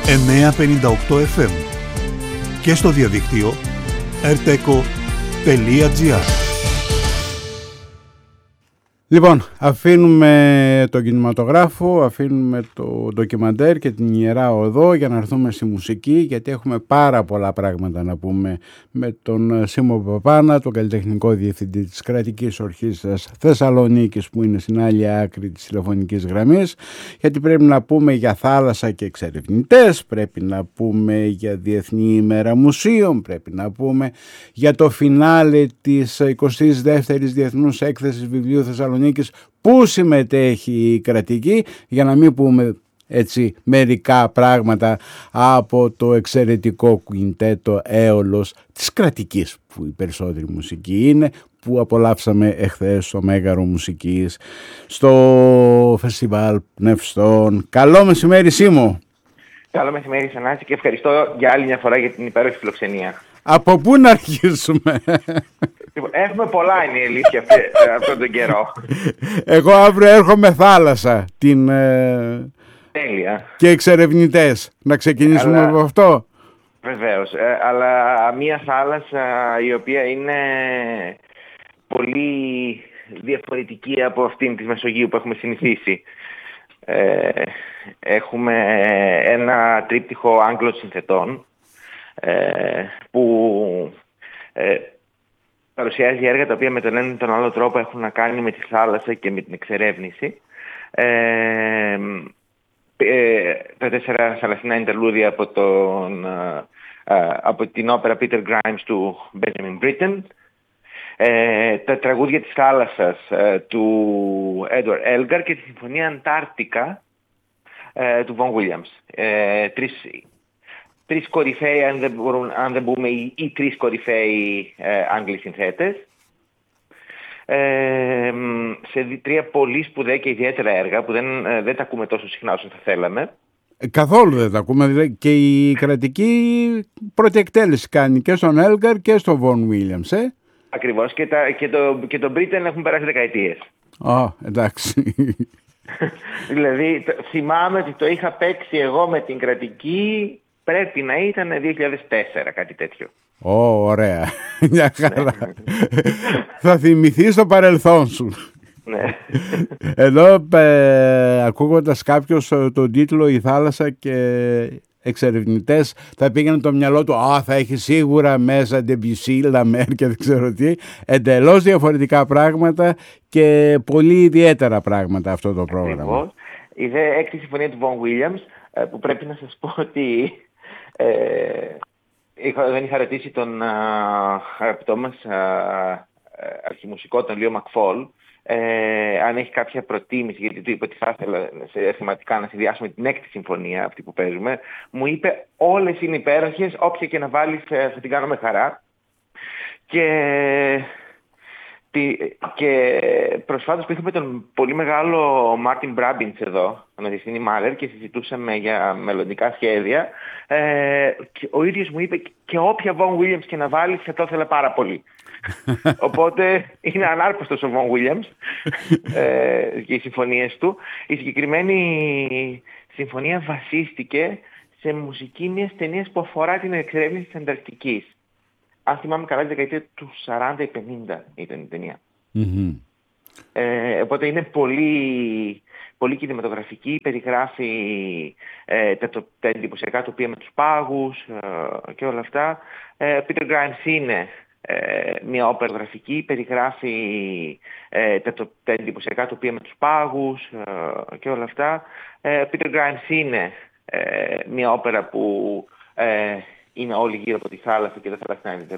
958 FM και στο διαδίκτυο rteco.gr. Λοιπόν, αφήνουμε τον κινηματογράφο, αφήνουμε το ντοκιμαντέρ και την Ιερά Οδό για να έρθουμε στη μουσική, γιατί έχουμε πάρα πολλά πράγματα να πούμε με τον Σίμω Παπάνα, τον καλλιτεχνικό διευθυντή της Κρατικής Ορχήστρας Θεσσαλονίκης, που είναι στην άλλη άκρη της τηλεφωνικής γραμμής, γιατί πρέπει να πούμε για θάλασσα και εξερευνητές, πρέπει να πούμε για Διεθνή ημέρα μουσείων, πρέπει να πούμε για το φινάλε της 22ης Διεθνούς Έκθεσης Βιβλίου Θεσσαλονίκης, που συμμετέχει η Κρατική, για να μην πούμε έτσι μερικά πράγματα από το εξαιρετικό κουιντέτο Έολος της Κρατικής, που η περισσότερη μουσική είναι, που απολαύσαμε εχθές στο Μέγαρο Μουσικής, στο Φεστιβάλ Πνευστών. Καλό μεσημέρι, Σίμω. Καλό μεσημέρι, Θανάση, και ευχαριστώ για άλλη μια φορά για την υπέροχη φιλοξενία. Από πού να αρχίσουμε? Έχουμε πολλά, είναι η αλήθεια, αυτόν τον καιρό. Εγώ αύριο έρχομαι θάλασσα. Τέλεια. Και εξερευνητές. Να ξεκινήσουμε από αυτό. Βεβαίως. Αλλά μια θάλασσα η οποία είναι πολύ διαφορετική από αυτήν της Μεσογείου που έχουμε συνηθίσει. Έχουμε ένα τρίπτυχο Άγγλων συνθετών που παρουσιάζει έργα τα οποία με τον ένα ή τον άλλο τρόπο έχουν να κάνει με τη θάλασσα και με την εξερεύνηση. Τα 4 θαλασσινά interlúδια από την όπερα Peter Grimes του Benjamin Britten, τα τραγούδια της θάλασσας του Edward Elgar και τη Συμφωνία Αντάρτικα του Vaughan Williams. Τρεις κορυφαίοι, αν δεν πούμε, ή τρεις κορυφαίοι Άγγλοι συνθέτες, σε τρία πολύ σπουδαία και ιδιαίτερα έργα που δεν τα ακούμε τόσο συχνά όσο θα θέλαμε. Καθόλου δεν τα ακούμε, δηλαδή, και η Κρατική πρώτη εκτέλεση κάνει και στον Έλγκαρ και στον Vaughan Williams. Ακριβώς, και τον Britain έχουν περάσει δεκαετίες. Εντάξει. Δηλαδή θυμάμαι ότι το είχα παίξει εγώ με την Κρατική, πρέπει να ήταν 2004, κάτι τέτοιο. Ωραία. Μια χαρά. Θα θυμηθείς το παρελθόν σου. Ναι. Εδώ ακούγοντας κάποιος τον τίτλο «Η θάλασσα» και εξερευνητές, θα πήγαινε το μυαλό του θα έχει σίγουρα μέσα Ντεμπιουσί, Λαμέρ και δεν ξέρω τι. Εντελώς διαφορετικά πράγματα και πολύ ιδιαίτερα πράγματα αυτό το πρόγραμμα. Ακριβώς. Η δε έκτη συμφωνία του Vaughan Williams, που πρέπει να σας πω ότι δεν είχα ρωτήσει τον αγαπητό μας αρχιμουσικό, τον Λίο Μακφόλ, αν έχει κάποια προτίμηση, γιατί του είπε ότι θα ήθελα θεματικά να συνδυάσουμε την έκτη συμφωνία, αυτή που παίζουμε. Μου είπε όλες είναι υπέροχες, όποια και να βάλεις θα την κάνω με χαρά. Και προσφάτως που είχαμε τον πολύ μεγάλο Μάρτιν Μπράμπιντς εδώ, τον διευθύνη Μάλερ, και συζητούσαμε για μελλοντικά σχέδια, και ο ίδιος μου είπε και όποια Vaughan Williams και να βάλεις θα το ήθελα πάρα πολύ. Οπότε είναι ανάρπαστος ο Vaughan Williams και οι συμφωνίες του. Η συγκεκριμένη συμφωνία βασίστηκε σε μουσική μιας ταινίας που αφορά την εξερεύνηση της Ανταρκτικής. Αν θυμάμαι καλά, τη δεκαετία του 40 ή 50 ήταν η ταινία. Mm-hmm. Οπότε είναι πολύ, πολύ κινηματογραφική, περιγράφει τα εντυπωσιακά τοπία με τους πάγους και όλα αυτά. Peter Grimes είναι μια όπερα γραφική, περιγράφει τα εντυπωσιακά τοπία με τους πάγους και όλα αυτά. Peter Grimes είναι μια όπερα που είναι όλοι γύρω από τη θάλασσα και τα θαλασσινά